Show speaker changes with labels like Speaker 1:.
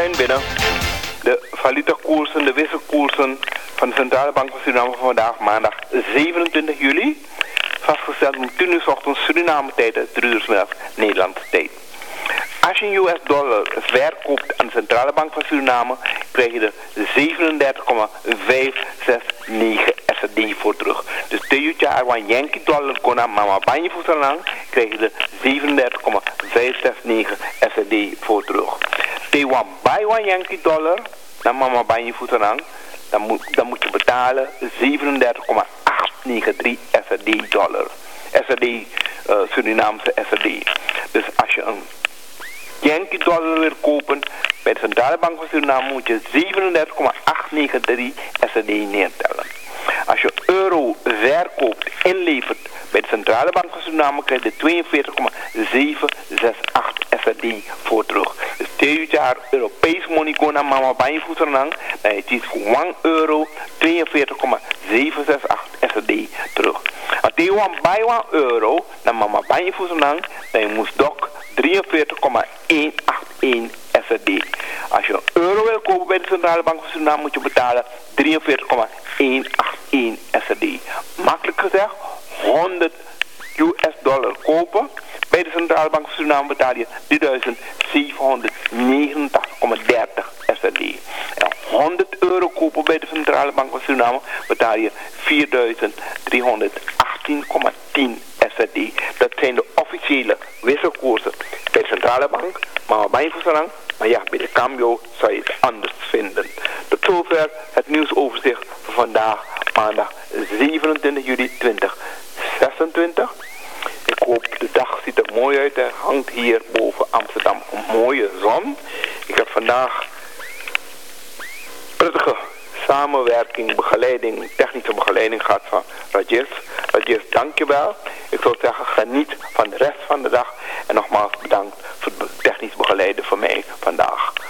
Speaker 1: zijn binnen. De valutakoersen, de wisselkoersen van de Centrale Bank van Suriname van vandaag, maandag 27 juli. Vastgesteld om 10 uur 's ochtends Suriname tijd en 3 uur 's middags Nederlandse tijd. Als je een US dollar verkoopt aan de Centrale Bank van Suriname, krijg je er 37,569 SRD voor terug. Dus tegenwoordig als je Yankee dollar kon aan mama banje voor lang, krijg je er 37,569 SRD voor terug. Tegenwoordig bij een Yankee dollar, naar mama banje voor lang, dan moet je betalen 37,893 SRD dollar. SRD, Surinaamse SRD. Dus als je een Yankee dollar wil kopen bij de Centrale Bank van Suriname, moet je 37,893 SRD neertellen. Als je euro verkoopt, inlevert bij de Centrale Bank van Suriname, krijg je 42,768 SRD voor terug. Dus tegen jaar Europees money kon naar mama banje voeterlang, dan is het voor 1 euro 42,768 SRD terug. Als je bij 1 euro naar mama banje voeterlang, dan moest ook 43,181 SRD. Als je een euro wil kopen bij de Centrale Bank van Suriname, moet je betalen 43,181 SRD. Makkelijk gezegd, 100 US dollar kopen. Bij de Centrale Bank van Suriname betaal je 3789,30 SRD. En 100 euro kopen bij de Centrale Bank van Suriname betaal je 4318,10 SRD. Dat zijn de officiële wisselkoersen bij de Centrale Bank. Maar bij Voesalang, maar ja, bij de Cambio zou je het anders vinden. Tot zover het nieuwsoverzicht van vandaag, maandag 27 juli 2026. Ik hoop, de dag ziet er mooi uit en hangt hier boven Amsterdam een mooie zon. Ik heb vandaag prettige samenwerking, begeleiding, technische begeleiding gehad van Rajesh. Rajesh, dankjewel. Ik zou zeggen, geniet van de rest van de dag. En nogmaals bedankt voor het technisch begeleiden van mij vandaag.